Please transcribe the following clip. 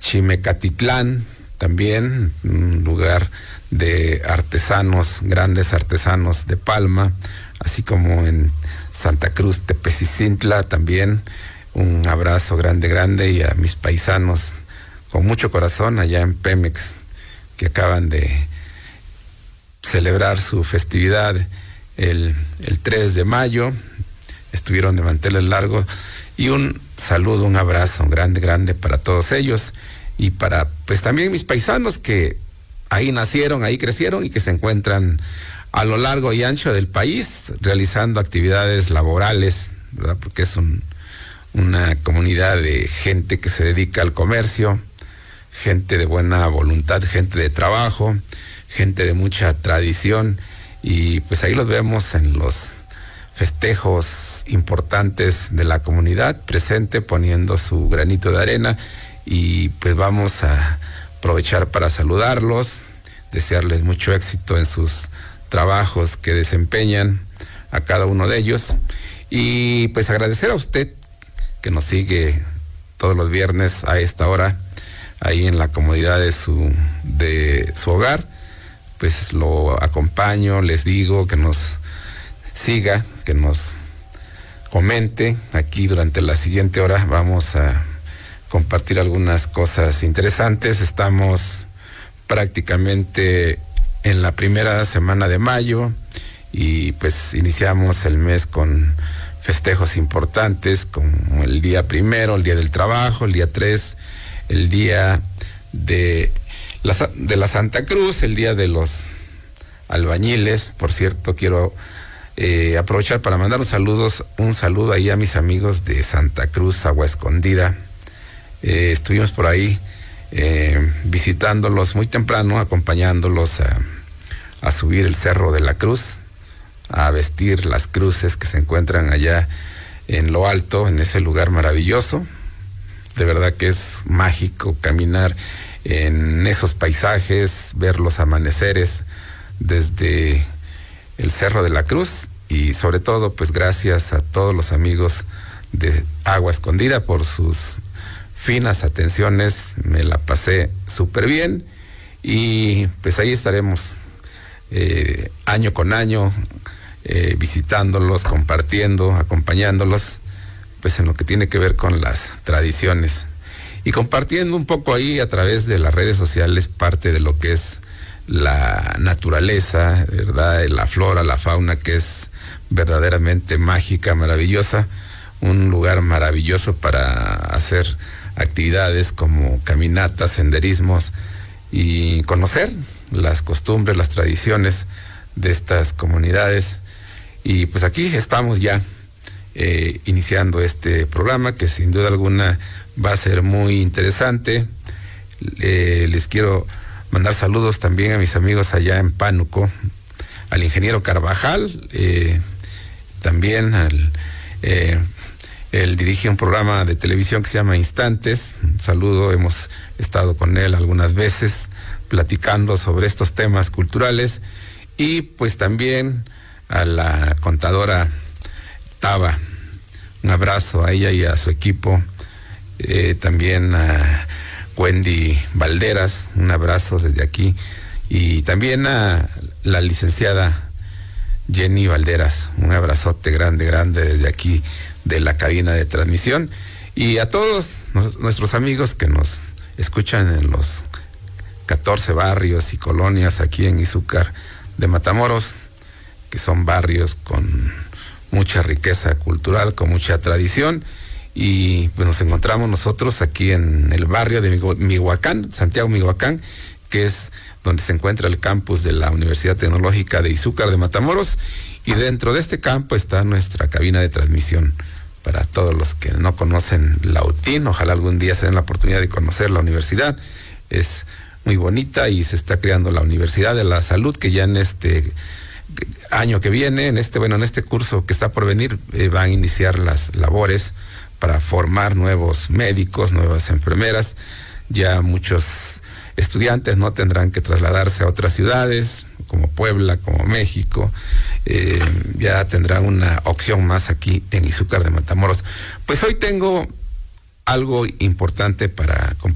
Chimecatitlán, también un lugar de artesanos, grandes artesanos de palma, así como en Santa Cruz, Tepecicintla, también un abrazo grande, y a mis paisanos con mucho corazón allá en Pemex, que acaban de celebrar su festividad el 3 de mayo, estuvieron de manteles largos, y un saludo, un abrazo grande para todos ellos, y para pues también mis paisanos que ahí nacieron, ahí crecieron y que se encuentran a lo largo y ancho del país realizando actividades laborales, ¿verdad? Porque es una comunidad de gente que se dedica al comercio, gente de buena voluntad, gente de trabajo, gente de mucha tradición, y pues ahí los vemos en los festejos importantes de la comunidad presente, poniendo su granito de arena, y pues vamos a aprovechar para saludarlos, desearles mucho éxito en sus trabajos que desempeñan a cada uno de ellos, y pues agradecer a usted que nos sigue todos los viernes a esta hora ahí en la comodidad de su hogar. Pues lo acompaño, les digo que nos siga, que nos comente. Aquí durante la siguiente hora vamos a compartir algunas cosas interesantes. Estamos prácticamente en la primera semana de mayo y pues iniciamos el mes con festejos importantes como el día 1, el día del trabajo, el día 3, el día de la Santa Cruz, el día de los albañiles. Por cierto, quiero aprovechar para mandar un saludo ahí a mis amigos de Santa Cruz, Agua Escondida. Estuvimos por ahí visitándolos muy temprano, acompañándolos a subir el Cerro de la Cruz, a vestir las cruces que se encuentran allá en lo alto, en ese lugar maravilloso. De verdad que es mágico caminar en esos paisajes, ver los amaneceres desde el Cerro de la Cruz, y sobre todo pues gracias a todos los amigos de Agua Escondida por sus finas atenciones. Me la pasé súper bien, y pues ahí estaremos año con año visitándolos, compartiendo, acompañándolos pues en lo que tiene que ver con las tradiciones, y compartiendo un poco ahí a través de las redes sociales parte de lo que es la naturaleza, ¿verdad? La flora, la fauna, que es verdaderamente mágica, maravillosa, un lugar maravilloso para hacer actividades como caminatas, senderismos, y conocer las costumbres, las tradiciones de estas comunidades. Y pues aquí estamos ya iniciando este programa que sin duda alguna va a ser muy interesante. Les quiero mandar saludos también a mis amigos allá en Pánuco, al ingeniero Carvajal, también él dirige un programa de televisión que se llama Instantes. Un saludo, hemos estado con él algunas veces platicando sobre estos temas culturales. Y pues también a la contadora Taba, un abrazo a ella y a su equipo, también a Wendy Valderas, un abrazo desde aquí, y también a la licenciada Jenny Valderas, un abrazote grande desde aquí de la cabina de transmisión, y a todos nuestros amigos que nos escuchan en los 14 barrios y colonias aquí en Izúcar de Matamoros, que son barrios con mucha riqueza cultural, con mucha tradición. Y pues nos encontramos nosotros aquí en el barrio de Mihuacán, Santiago Mihuacán, que es donde se encuentra el campus de la Universidad Tecnológica de Izúcar de Matamoros, y dentro de este campo está nuestra cabina de transmisión. Para todos los que no conocen la UTIN, ojalá algún día se den la oportunidad de conocer la universidad. Es muy bonita y se está creando la Universidad de la Salud, que ya en este año que viene, en este curso que está por venir, van a iniciar las labores para formar nuevos médicos, nuevas enfermeras. Ya muchos estudiantes no tendrán que trasladarse a otras ciudades como Puebla, como México. Ya tendrán una opción más aquí en Izúcar de Matamoros. Pues hoy tengo algo importante para compartir